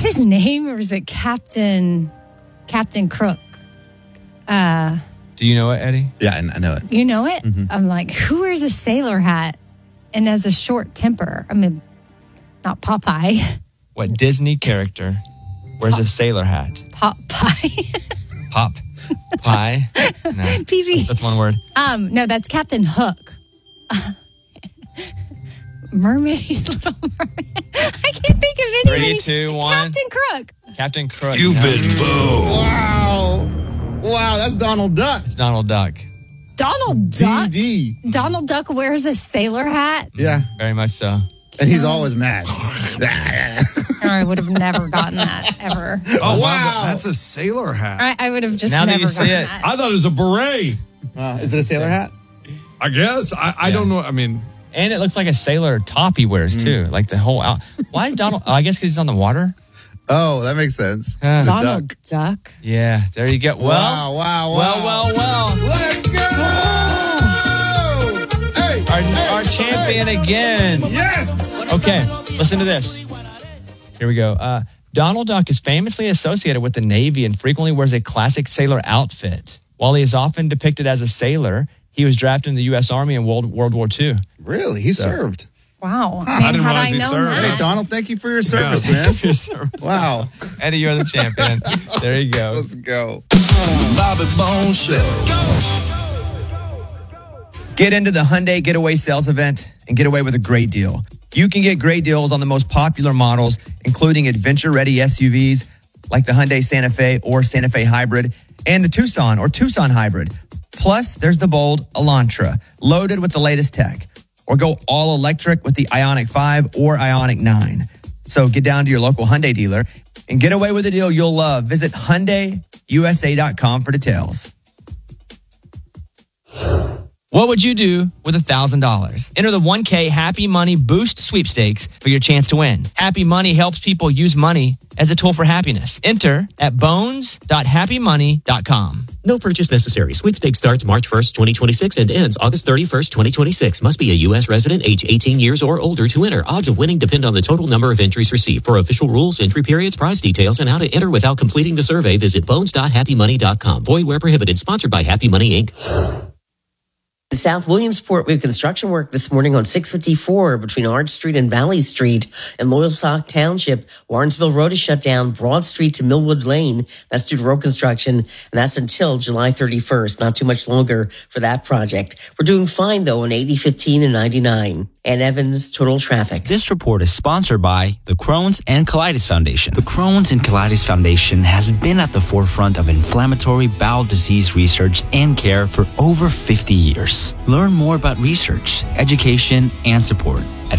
his name, or is it Captain Crook? Do you know it, Eddie? Yeah, I know it. You know it? Mm-hmm. I'm like, who wears a sailor hat and has a short temper? I mean, not Popeye. What Disney character wears a sailor hat? Popeye. Pop pie? No, PB. that's one word. No, that's Captain Hook. Mermaid, Little Mermaid. I can't think of anybody. 3, 2, 1. Captain Crook. Captain Crook. You've been booed. Wow, that's Donald Duck. It's Donald Duck. Donald Duck. DD. Donald Duck wears a sailor hat. Yeah, Very much so. and he's always mad. I would have never gotten that ever. Oh, Wow. That's a sailor hat. I would have just Now that never you see gotten it, that. I thought it was a beret. Is it a sailor hat? I guess. I don't know. I mean, And it looks like a sailor top he wears, too. Like the whole out. Why is Donald? I guess because he's on the water. Oh, that makes sense. He's a Donald duck. Duck. Yeah, there you go. Well, Wow. well. Let's go! Hey, Our champion again. yes! Okay, listen to this. Here we go. Donald Duck is famously associated with the Navy and frequently wears a classic sailor outfit. While he is often depicted as a sailor, he was drafted in the U.S. Army in World War II. Really? He served. Wow. I Man, didn't had realize I he known served. Hey, that. Donald, thank you for your service, Yeah. man. Wow. Eddie, you're the champion. There you go. Let's go. Bobby Bone Show. Get into the Hyundai Getaway Sales Event and get away with a great deal. You can get great deals on the most popular models, including adventure-ready SUVs like the Hyundai Santa Fe or Santa Fe Hybrid and the Tucson or Tucson Hybrid. Plus, there's the bold Elantra, loaded with the latest tech. Or go all electric with the Ioniq 5 or Ioniq 9. So get down to your local Hyundai dealer and get away with a deal you'll love. Visit HyundaiUSA.com for details. What would you do with $1,000? Enter the 1K Happy Money Boost sweepstakes for your chance to win. Happy Money helps people use money as a tool for happiness. Enter at bones.happymoney.com. No purchase necessary. Sweepstakes starts March 1st, 2026 and ends August 31st, 2026. Must be a U.S. resident, age 18 years or older to enter. Odds of winning depend on the total number of entries received. For official rules, entry periods, prize details, and how to enter without completing the survey, visit bones.happymoney.com. Void where prohibited. Sponsored by Happy Money, Inc. In South Williamsport, we have construction work this morning on 654 between Arch Street and Valley Street in Loyalsock Township. Warrensville Road is shut down, Broad Street to Millwood Lane. That's due to road construction, and that's until July 31st. Not too much longer for that project. We're doing fine, though, on 80, 15, and 99. And Evans Total Traffic. This report is sponsored by the Crohn's and Colitis Foundation. The Crohn's and Colitis Foundation has been at the forefront of inflammatory bowel disease research and care for over 50 years. Learn more about research, education, and support at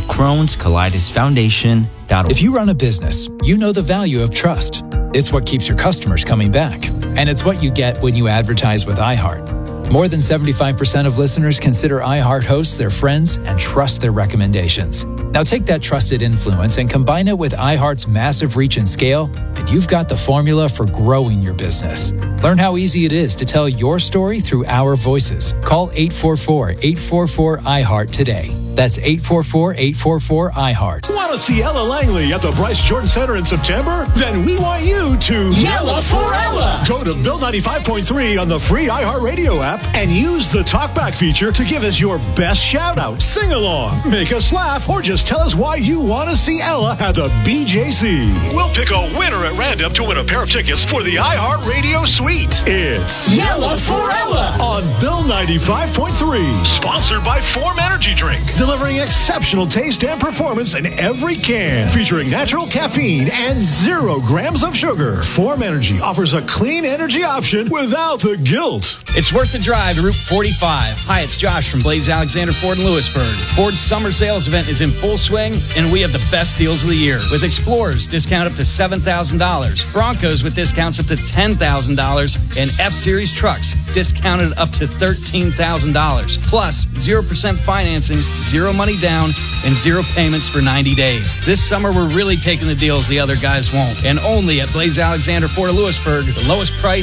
Crohn'sColitisFoundation.org. If you run a business, you know the value of trust. It's what keeps your customers coming back. And it's what you get when you advertise with iHeart. More than 75% of listeners consider iHeart hosts their friends and trust their recommendations. Now take that trusted influence and combine it with iHeart's massive reach and scale, and you've got the formula for growing your business. Learn how easy it is to tell your story through our voices. Call 844-844-iHeart today. That's 844-844-iHeart. Want to see Ella Langley at the Bryce Jordan Center in September? Then we want you to Yella for Ella. Go to Bill 95.3 on the free iHeartRadio app and use the talkback feature to give us your best shout out, sing along, make us laugh, or just tell us why you want to see Ella at the BJC. We'll pick a winner at random to win a pair of tickets for the iHeartRadio Suite. It's Yella for Ella on Bill 95.3. Sponsored by Form Energy Drink. Delivering exceptional taste and performance in every can. Featuring natural caffeine and 0 grams of sugar. Form Energy offers a clean energy option without the guilt. It's worth the drive to Route 45. Hi, it's Josh from Blaze Alexander Ford in Lewisburg. Ford's summer sales event is in full swing, and we have the best deals of the year. With Explorers, discount up to $7,000. Broncos with discounts up to $10,000. And F-Series trucks, discounted up to $13,000. Plus, 0% financing, 0 money down, and 0 payments for 90 days. This summer, we're really taking the deals the other guys won't. And only at Blaze Alexander Ford of Lewisburg, the lowest price,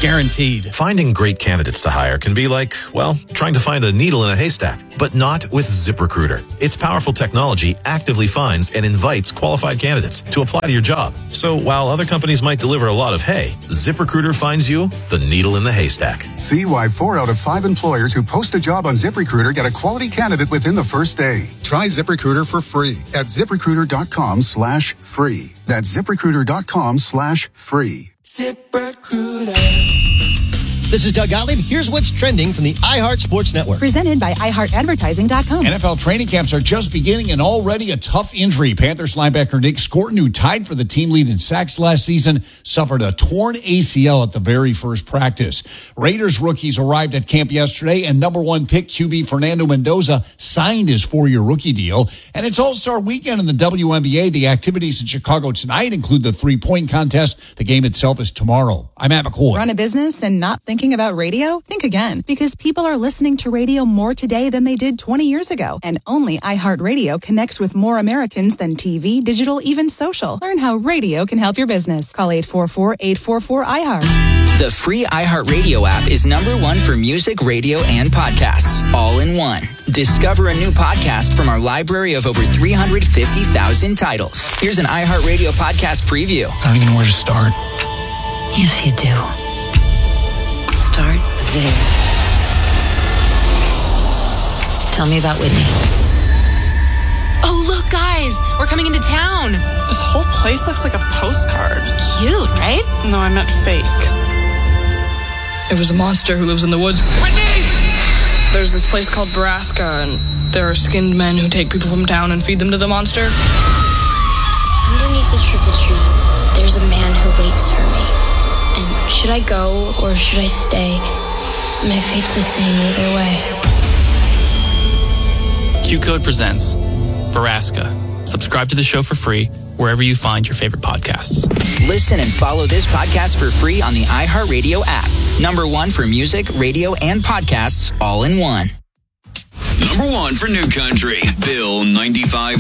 guaranteed. Finding great candidates to hire can be like, well, trying to find a needle in a haystack, but not with ZipRecruiter. Its powerful technology actively finds and invites qualified candidates to apply to your job. So while other companies might deliver a lot of hay, ZipRecruiter finds you the needle in the haystack. See why 4 out of 5 employers who post a job on ZipRecruiter get a quality candidate within the first day. Try ZipRecruiter for free at ZipRecruiter.com/free. That's ZipRecruiter.com/free. ZipRecruiter. This is Doug Gottlieb. Here's what's trending from the iHeart Sports Network. Presented by iHeartAdvertising.com. NFL training camps are just beginning and already a tough injury. Panthers linebacker Nick Scorton, who tied for the team lead in sacks last season, suffered a torn ACL at the very first practice. Raiders rookies arrived at camp yesterday, and number 1 pick QB Fernando Mendoza signed his 4-year rookie deal. And it's All-Star Weekend in the WNBA. The activities in Chicago tonight include the 3-point contest. The game itself is tomorrow. I'm Matt McCoy. Run a business and not thinking about radio? Think again, because people are listening to radio more today than they did 20 years ago. And only iHeartRadio connects with more Americans than TV, digital, even social. Learn how radio can help your business. Call 844-844-iHeart. The free iHeartRadio app is number 1 for music, radio, and podcasts, all in one. Discover a new podcast from our library of over 350,000 titles. Here's an iHeartRadio podcast preview. I don't even know where to start. Yes, you do. Start there. Tell me about Whitney. Oh, look, guys. We're coming into town. This whole place looks like a postcard. Cute, right? No, I meant fake. It was a monster who lives in the woods. Whitney! There's this place called Baraska, and there are skinned men who take people from town and feed them to the monster. Underneath the triple tree, there's a man who waits for me. And should I go or should I stay? My fate's the same either way. Q-Code presents Baraska. Subscribe to the show for free wherever you find your favorite podcasts. Listen and follow this podcast for free on the iHeartRadio app. Number 1 for music, radio, and podcasts, all in one. Number 1 for New Country, Bill 95.3.